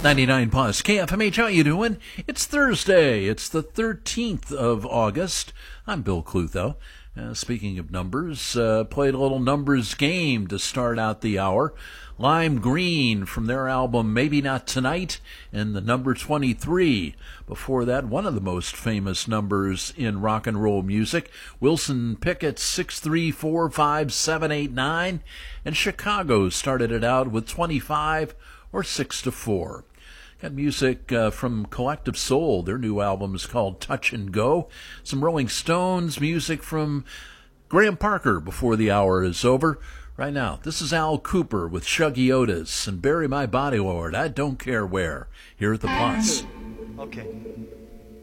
99 plus KFMH, how you doing? It's Thursday. It's the 13th of August. I'm Bill Clutho. Speaking of numbers, played a little numbers game to start out the hour. Lime Green from their album Maybe Not Tonight and the number 23. Before that, one of the most famous numbers in rock and roll music, Wilson Pickett's 6345789, and Chicago started it out with 25 or 6-4. Got music from Collective Soul. Their new album is called Touch and Go. Some Rolling Stones music from Graham Parker before the hour is over. Right now, this is Al Cooper with Shuggy Otis and Bury My Body, Lord, I Don't Care Where, here at the Plus. Okay.